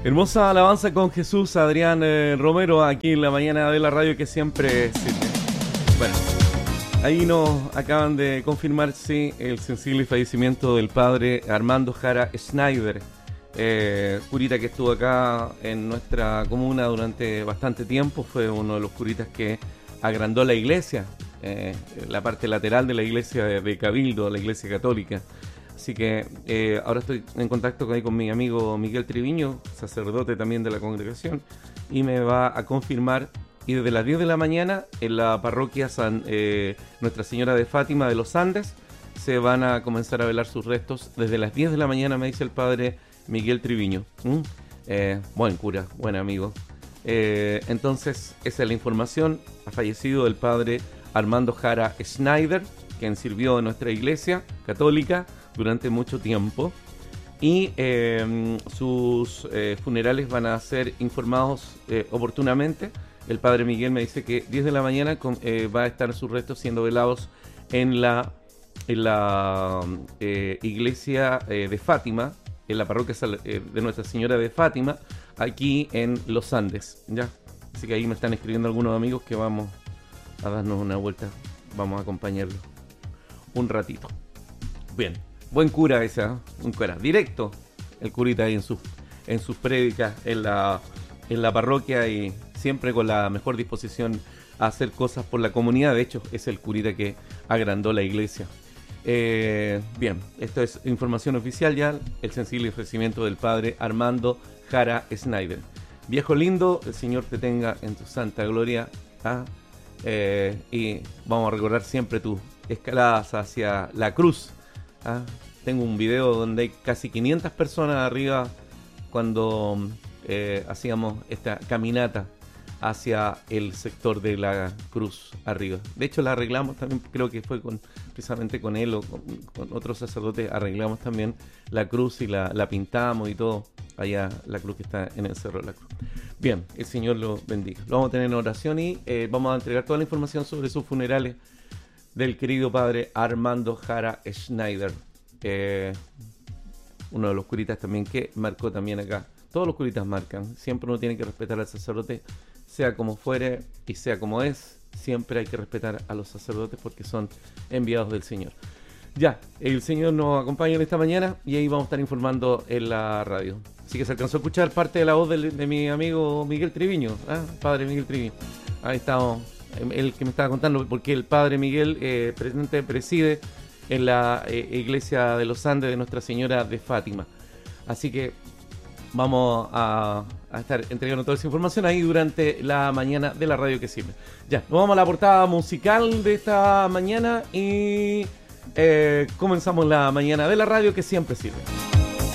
Hermosa alabanza con Jesús, Adrián Romero, aquí en la mañana de la radio que siempre sirve. Bueno, ahí nos acaban de confirmar, sí, el sensible fallecimiento del padre Armando Jara Schneider, curita que estuvo acá en nuestra comuna durante bastante tiempo. Fue uno de los curitas que agrandó la iglesia, la parte lateral de la iglesia de Cabildo, la iglesia católica. Así que ahora estoy en contacto con mi amigo Miguel Triviño, sacerdote también de la congregación, y me va a confirmar. Y desde las 10 de la mañana en la parroquia Nuestra Señora de Fátima de los Andes se van a comenzar a velar sus restos. Desde las 10 de la mañana, me dice el padre Miguel Triviño. Buen cura, buen amigo. Entonces, esa es la información. Ha fallecido el padre Armando Jara Schneider, quien sirvió en nuestra iglesia católica durante mucho tiempo, y sus funerales van a ser informados oportunamente. El padre Miguel me dice que 10 de la mañana va a estar sus restos siendo velados en la iglesia de Fátima, en la parroquia de Nuestra Señora de Fátima, aquí en Los Andes, ¿ya? Así que ahí me están escribiendo algunos amigos que vamos a darnos una vuelta, vamos a acompañarlo un ratito. Bien. Buen cura ese, ¿eh? Un cura directo, el curita ahí en sus prédicas en la parroquia, y siempre con la mejor disposición a hacer cosas por la comunidad. De hecho, es el curita que agrandó la iglesia. Bien, esto es información oficial ya, el sensible ofrecimiento del padre Armando Jara Schneider. Viejo lindo, el Señor te tenga en tu santa gloria, ¿ah? Y vamos a recordar siempre tus escaladas hacia la cruz. Tengo un video donde hay casi 500 personas arriba cuando hacíamos esta caminata hacia el sector de la cruz arriba. De hecho, la arreglamos también, creo que fue precisamente con él o con otros sacerdotes. Arreglamos también la cruz y la pintamos y todo. Allá la cruz que está en el Cerro de la Cruz. Bien, el Señor lo bendiga. Lo vamos a tener en oración y vamos a entregar toda la información sobre sus funerales del querido padre Armando Jara Schneider, uno de los curitas también que marcó también acá. Todos los curitas marcan, siempre uno tiene que respetar al sacerdote, sea como fuere y sea como es. Siempre hay que respetar a los sacerdotes porque son enviados del Señor. Ya, el Señor nos acompaña en esta mañana y ahí vamos a estar informando en la radio. Así que se alcanzó a escuchar parte de la voz de mi amigo Miguel Triviño, padre Miguel Triviño. Ahí estamos. El que me estaba contando, porque el padre Miguel preside en la iglesia de los Andes de Nuestra Señora de Fátima. Así que vamos a estar entregando toda esa información ahí durante la mañana de la radio que sirve. Ya, nos vamos a la portada musical de esta mañana y comenzamos la mañana de la radio que siempre sirve.